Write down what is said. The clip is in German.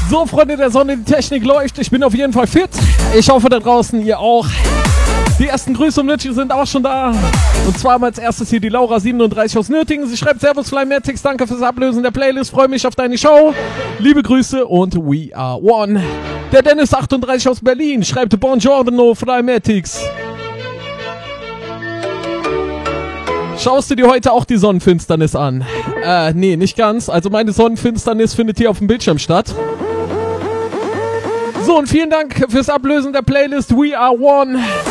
So, Freunde der Sonne, die Technik läuft. Ich bin auf jeden Fall fit. Ich hoffe, da draußen ihr auch. Die ersten Grüße um Nötchen sind auch schon da. Und zwar als erstes hier die Laura37 aus Nürtingen. Sie schreibt: Servus Flymatics, danke fürs Ablösen der Playlist. Freue mich auf deine Show. Liebe Grüße und we are one. Der Dennis38 aus Berlin schreibt: Buongiorno Flymatics. Schaust du dir heute auch die Sonnenfinsternis an? Nee, nicht ganz. Also meine Sonnenfinsternis findet hier auf dem Bildschirm statt. So, und vielen Dank fürs Ablösen der Playlist We Are One.